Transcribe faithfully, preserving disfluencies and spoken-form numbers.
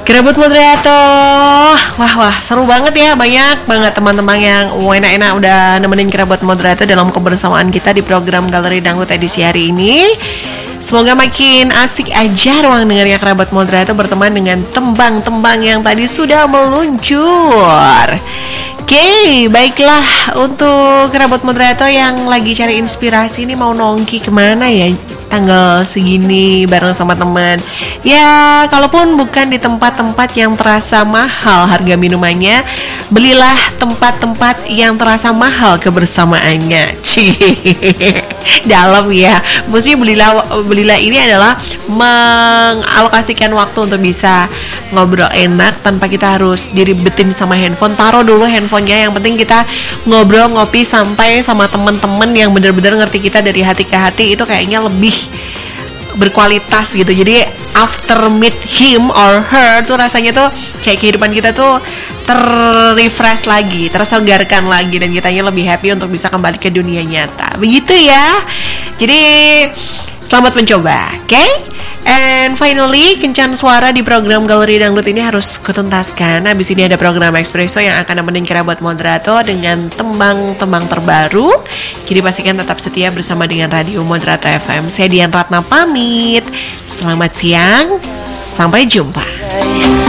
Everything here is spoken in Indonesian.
Kerabat moderator, wah wah seru banget ya, banyak banget teman-teman yang enak-enak udah nemenin kerabat moderator dalam kebersamaan kita di program Galeri Dangdut edisi hari ini. Semoga makin asik aja ruang dengarnya kerabat moderator berteman dengan tembang-tembang yang tadi sudah meluncur. Oke, okay, baiklah untuk kerabat moderator yang lagi cari inspirasi ini mau nongki kemana ya tanggal segini bareng sama teman. Ya, kalaupun bukan di tempat-tempat yang terasa mahal harga minumannya, belilah tempat-tempat yang terasa mahal kebersamaannya. Cih, dalam ya. Maksudnya belilah belilah ini adalah mengalokasikan waktu untuk bisa ngobrol enak tanpa kita harus diribetin sama handphone. Taruh dulu handphonenya, yang penting kita ngobrol ngopi sampai sama teman-teman yang benar-benar ngerti kita dari hati ke hati. Itu kayaknya lebih berkualitas gitu. Jadi after meet him or her tuh rasanya tuh kayak kehidupan kita tuh terrefresh lagi, tersegarkan lagi, dan kitanya lebih happy untuk bisa kembali ke dunia nyata. Begitu ya. Jadi selamat mencoba, oke? Okay? And finally, kencan suara di program Galeri Dangdut ini harus kutuntaskan. Habis ini ada program Espresso yang akan nemenin kerabat moderator dengan tembang-tembang terbaru. Jadi pastikan tetap setia bersama dengan Radio Moderator F M. Saya Dian Ratna pamit. Selamat siang, sampai jumpa.